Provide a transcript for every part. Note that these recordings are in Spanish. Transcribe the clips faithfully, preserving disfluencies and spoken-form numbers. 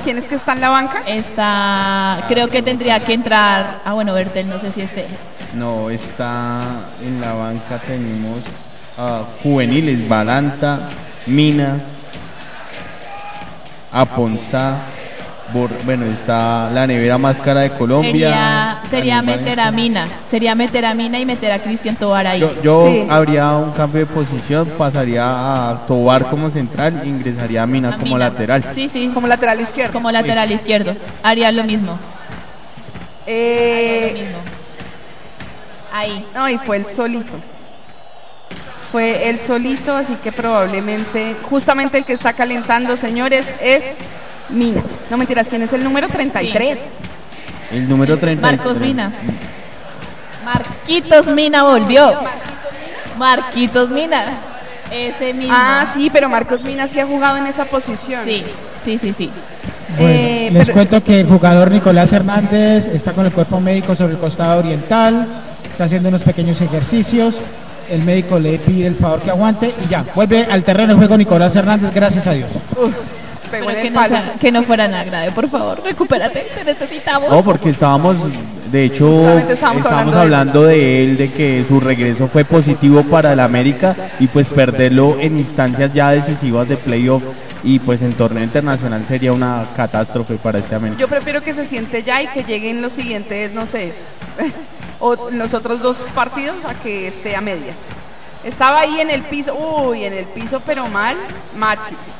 ¿Quién es que está en la banca? Está, creo que tendría que entrar, ah bueno, Bertel, no sé si esté. No, está en la banca, tenemos a juveniles, Balanta, Mina, Aponzá, Bor, bueno, está la nevera más cara de Colombia. Sería, sería meter a Mina, sería meter a Mina y meter a Cristian Tobar ahí. Yo, yo Sí. habría un cambio de posición, pasaría a Tobar como central, ingresaría a Mina A como Mina. lateral. Sí, sí, Como lateral izquierdo. como lateral izquierdo. Haría lo mismo. Haría lo Eh, mismo. Ahí. no, y fue el solito. Fue el solito, así que probablemente, justamente el que está calentando, señores, es Mina. No mentiras, ¿quién es el número treinta y tres? El número treinta y tres. Marcos Mina. Marquitos Mina volvió. Marquitos Mina. Ese mismo. Ah, sí, pero Marcos Mina sí ha jugado en esa posición. Sí, sí, sí, sí. Bueno, Eh, les pero- cuento que el jugador Nicolás Hernández está con el cuerpo médico sobre el costado oriental, está haciendo unos pequeños ejercicios, el médico le pide el favor que aguante y ya, vuelve al terreno de juego Nicolás Hernández, gracias a Dios. Pegó Pero en que el no, palo. sea- que no fuera nada grave, por favor, recupérate, te necesitamos. No, porque estábamos, de hecho, Justamente estábamos estábamos hablando de- hablando de él, de que su regreso fue positivo para el América y pues perderlo en instancias ya decisivas de playoff y pues en torneo internacional sería una catástrofe para este América. Yo prefiero que se siente ya y que lleguen los siguientes, no sé, o los otros dos partidos a que esté a medias. Estaba ahí en el piso, uy, en el piso, pero mal, Machis.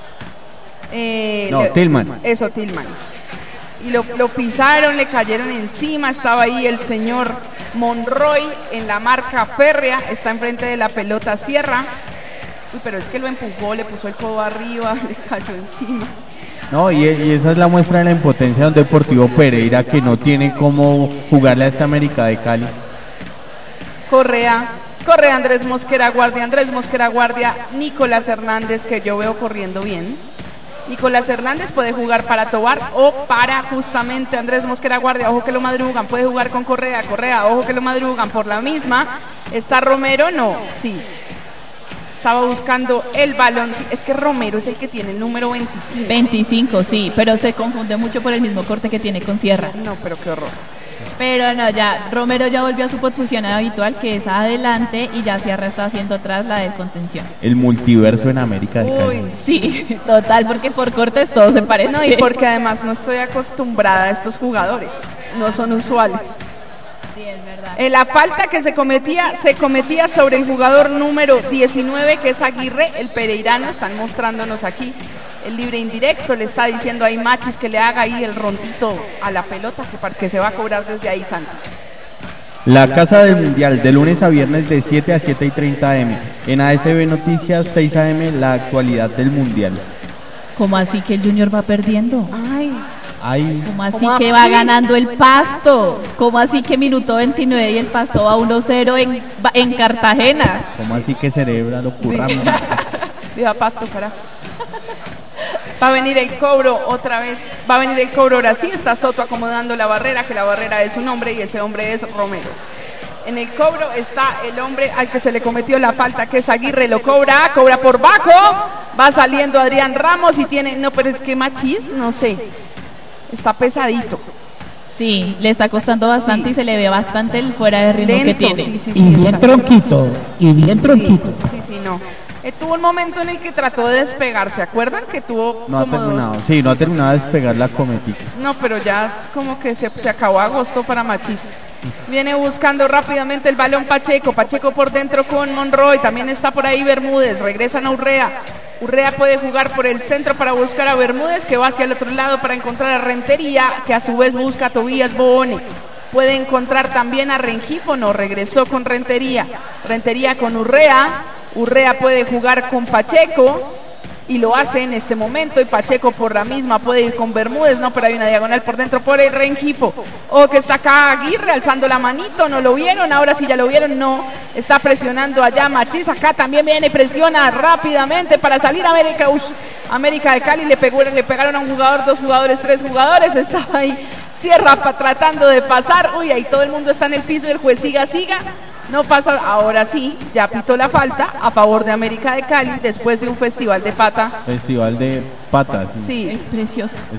Eh, No, le- Tillman. Eso, Tillman. Y lo, lo pisaron, le cayeron encima, estaba ahí el señor Monroy en la marca férrea, está enfrente de la pelota, cierra. Uy, pero es que lo empujó, le puso el codo arriba, le cayó encima. No, y, y esa es la muestra de la impotencia de un Deportivo Pereira que no tiene cómo jugarle a esta América de Cali. Correa, Correa, Andrés Mosquera Guardia, Andrés Mosquera Guardia, Nicolás Hernández, que yo veo corriendo bien. Nicolás Hernández puede jugar para Tobar o para justamente Andrés Mosquera Guardia, ojo que lo madrugan, puede jugar con Correa, Correa, ojo que lo madrugan por la misma. Está Romero, no, sí. Estaba buscando el balón, sí, es que Romero es el que tiene el número veinticinco. veinticinco, sí, pero se confunde mucho por el mismo corte que tiene con Sierra. No, pero qué horror. Pero no, ya, Romero ya volvió a su posición habitual, que es adelante, y ya Sierra está haciendo atrás la de contención. El multiverso en América de Cali. Uy, Sí, total, porque por cortes todo se parece. no, y porque además no estoy acostumbrada a estos jugadores, no son usuales. Sí, es verdad. Eh, la falta que se cometía, se cometía sobre el jugador número diecinueve, que es Aguirre, el pereirano, están mostrándonos aquí el libre indirecto, le está diciendo ahí Machis que le haga ahí el rondito a la pelota, que, para- que se va a cobrar desde ahí, Santi. La Casa del Mundial, de lunes a viernes de siete a siete y treinta eme. En A S B Noticias, seis a eme, la actualidad del Mundial. ¿Cómo así que el Junior va perdiendo? Ay, Hay ¿Cómo así ¿Cómo que así? va ganando el Pasto? ¿Cómo así que minuto veintinueve y el Pasto va uno cero en, en Cartagena? ¿Cómo así que cerebra lo curramos? viva Pasto, carajo. Va a venir el cobro otra vez, va a venir el cobro ahora sí, está Soto acomodando la barrera, que la barrera es un hombre y ese hombre es Romero. En el cobro está el hombre al que se le cometió la falta, que es Aguirre, lo cobra, cobra por bajo, va saliendo Adrián Ramos y tiene, no, pero es que Machis, no sé, está pesadito, Sí, le está costando bastante Sí. y se le ve bastante el fuera de ritmo que lento, tiene. sí, sí, Y sí, bien está- tronquito, y bien tronquito. Sí, sí, sí, no. Eh, tuvo un momento en el que trató de despegar, ¿se acuerdan? Que tuvo No ha como dos... terminado, sí, no ha terminado de despegar la cometí. No, pero ya es como que se, se acabó agosto para Machis. Viene buscando rápidamente el balón Pacheco, Pacheco por dentro con Monroy, también está por ahí Bermúdez, regresan a Urrea. Urrea puede jugar por el centro para buscar a Bermúdez, que va hacia el otro lado para encontrar a Rentería, que a su vez busca a Tobías Boone. Puede encontrar también a Rengifo, no, regresó con Rentería. Rentería con Urrea. Urrea puede jugar con Pacheco y lo hace en este momento, y Pacheco por la misma puede ir con Bermúdez, no, pero hay una diagonal por dentro por el Rengifo. Oh, que está acá Aguirre alzando la manito, no lo vieron, ahora sí ya lo vieron, no, está presionando allá Machis, acá también viene y presiona rápidamente para salir a América. Ush, América de Cali le, pegó, le pegaron a un jugador, dos jugadores, tres jugadores, estaba ahí Sierra pa, tratando de pasar, uy, ahí todo el mundo está en el piso y el juez siga, siga. No pasa, ahora sí, ya pitó la falta a favor de América de Cali después de un festival de pata. Festival de patas. Sí, Precioso.